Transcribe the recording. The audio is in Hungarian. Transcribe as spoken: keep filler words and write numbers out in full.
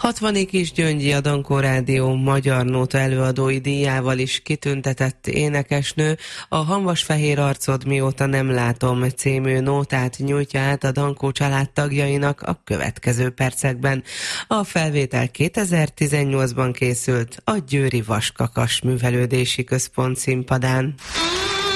Hatvani Kisgyöngyi, a Dankó Rádió magyar nóta előadói díjával is kitüntetett énekesnő a Hamvasfehér arcod mióta nem látom című nótát nyújtja át a Dankó családtagjainak a következő percekben. A felvétel kétezer-tizennyolcban készült a Győri Vaskakas Művelődési Központ színpadán.